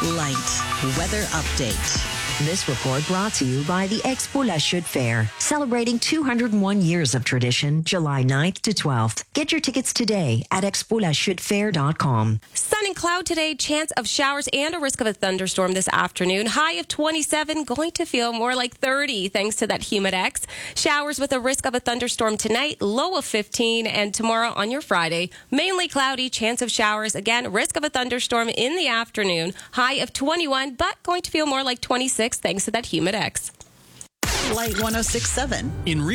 Light weather update. This report brought to you by the Expo La Chute Fair, celebrating 201 years of tradition, July 9th to 12th. Get your tickets today at expolachutefair.com. Sun and cloud today, chance of showers and a risk of a thunderstorm this afternoon. High of 27, going to feel more like 30 thanks to that Humidex. Showers with a risk of a thunderstorm tonight, low of 15, and tomorrow on your Friday, mainly cloudy, chance of showers. Again, risk of a thunderstorm in the afternoon, high of 21, but going to feel more like 26 thanks to that Humidex. Light 106.7. In